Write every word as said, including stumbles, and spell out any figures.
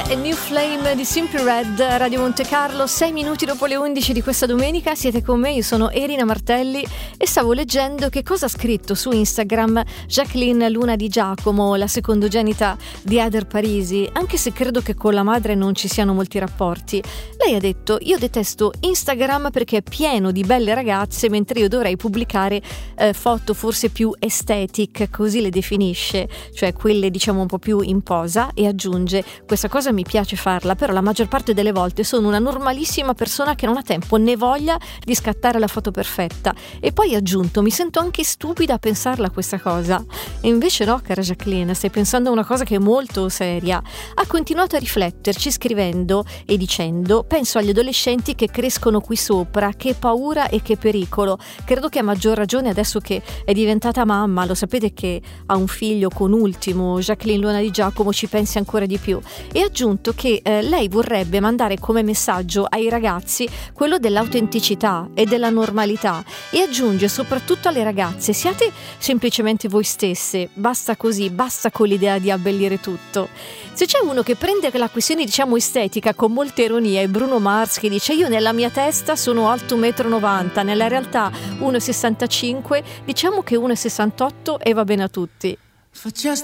e New Flame di Simply Red, Radio Monte Carlo, sei minuti dopo le undici di questa domenica. Siete con me, io sono Erina Martelli e stavo leggendo che cosa ha scritto su Instagram Jacqueline Luna Di Giacomo, la secondogenita di Eder Parisi, anche se credo che con la madre non ci siano molti rapporti. Lei ha detto: io detesto Instagram perché è pieno di belle ragazze, mentre io dovrei pubblicare eh, foto forse più aesthetic, così le definisce, cioè quelle diciamo un po' più in posa, e aggiunge: questa cosa mi piace farla, però la maggior parte delle volte sono una normalissima persona che non ha tempo né voglia di scattare la foto perfetta. E poi ha aggiunto: mi sento anche stupida a pensarla questa cosa. E invece no, cara Jacqueline, stai pensando a una cosa che è molto seria. Ha continuato a rifletterci scrivendo e dicendo: penso agli adolescenti che crescono qui sopra, che paura e che pericolo. Credo che a maggior ragione adesso che è diventata mamma, lo sapete che ha un figlio con Ultimo, Jacqueline Luna Di Giacomo ci pensi ancora di più. E ha aggiunto che eh, lei vorrebbe mandare come messaggio ai ragazzi quello dell'autenticità e della normalità, e aggiunge soprattutto alle ragazze: siate semplicemente voi stesse, basta così, basta con l'idea di abbellire tutto. Se c'è uno che prende la questione diciamo estetica con molta ironia è Bruno Mars, che dice: io nella mia testa sono alto uno e novanta metri, nella realtà uno e sessantacinque, diciamo che uno e sessantotto e va bene a tutti. Facesti